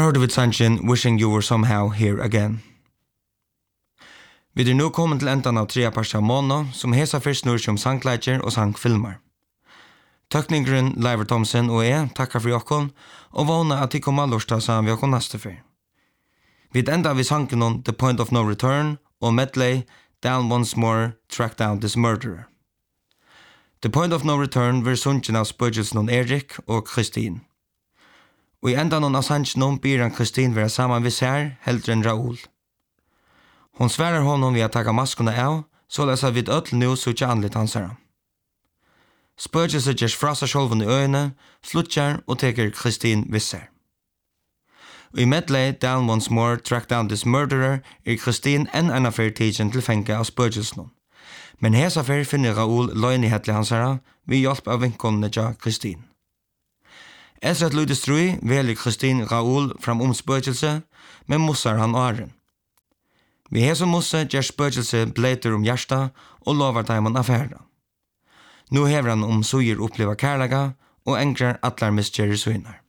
hørte vi sannsyn Wishing You Were Somehow Here Again. Vi nu kommet til enden av 3 parter av måneden, som hesa først snur som sangleger og sangfilmer. Tøkningeren Leiver Thomsen og jeg takker for jokken, og vågner at de kommer allårsdag sammen vi har neste for. Vi enda vi sangen om The Point of No Return og medley Down Once More, Track Down This Murderer. The Point of No Return var sunken av spøkelsen om Erik og Kristin. Og i enda noen av sangen byr han Kristin være sammen med sær, heldre enn Raoul. Hon svärar honom vid att taka maskorna av, så läsa vid öll nu så inte anligt hans här. Spökelset görs frasa själven i ögonen, slutjar och teker Kristin visser. Och i medley Down Once More, Track Down This Murderer Kristin en affär tidsen till fänka av spökelsen. Men hesa affär finner Raoul löjnighetlig hans här vid hjälp av vinkonen till Kristin. Esrat Ludestrui väljer Kristin Raoul fram spökelse, men mossar han åren. Vi har som mosse gjør spøkelse bleiter hjärsta og lovar dem affæra. Nu hever han suger oppleva kærlega og engrar atlar misgjør i søgnar.